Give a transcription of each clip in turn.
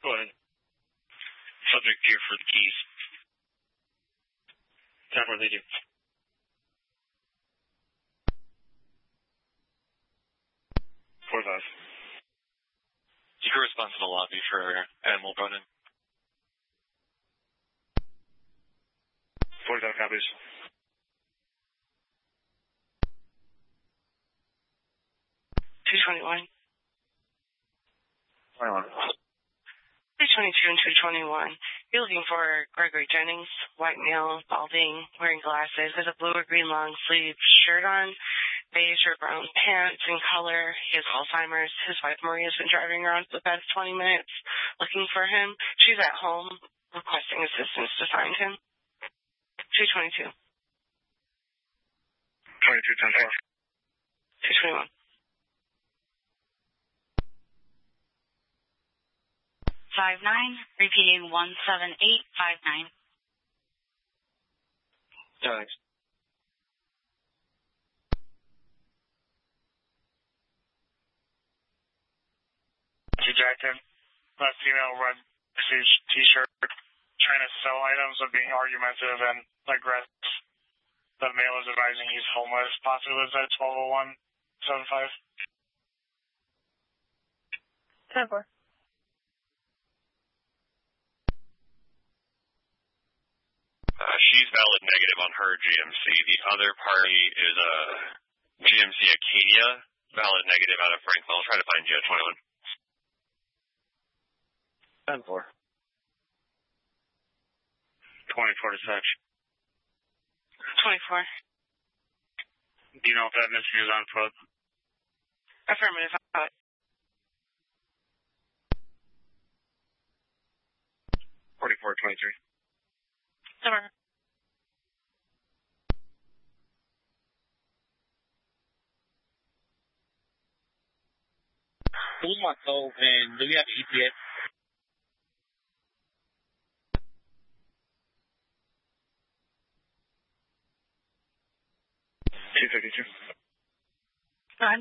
Go ahead. Subject here for the keys. 10-4, thank you. 4-5. You can respond to the lobby for Animal Ronin. 45 copies. 221. 21. 222 and 221. You're looking for Gregory Jennings, white male, balding, wearing glasses, has a blue or green long sleeve shirt on, beige or brown pants in color. He has Alzheimer's. His wife Maria has been driving around for the past 20 minutes looking for him. She's at home requesting assistance to find him. 222. 22, 10-4. 221. 59, repeating 17859. Thanks. Jackson, last female red t-shirt, trying to sell items of being argumentative and aggressive. The male is advising he's homeless, possibly lives at 120175. 10-4. She's valid negative on her GMC. The other party is a GMC Acadia, valid negative out of Franklin. I'll try to find you at 21. 10-4. 24 to search. 24. Do you know if that mystery is on foot? Affirmative. 44-23. 7. And do we have ETA? 252. Nine.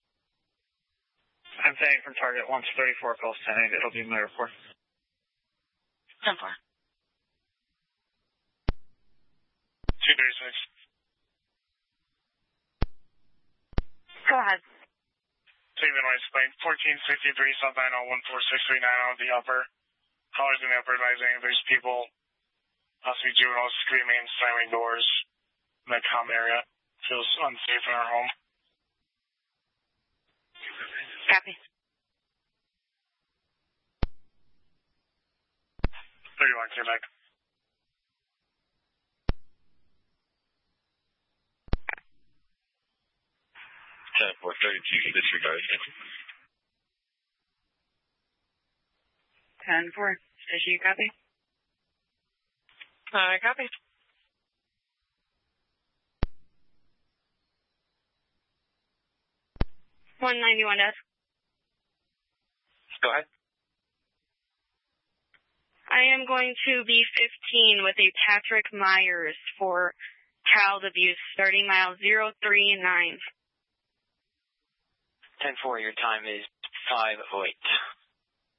I'm saying from target 134 calls 10-8. It'll be my report. 10-4. 236. Go ahead. Taven White Plain, 1463 South 901469 on the upper. Callers in the upper advising if there's people, possibly juveniles, screaming and slamming doors in the common area. Feels unsafe in our home. Copy. 31 Quebec. For 32, disregard. 10-4. Does you copy? Copy. 191 F. Go ahead. I am going to be 15 with a Patrick Myers for child abuse, starting mile 039. 10-4, your time is 5:08.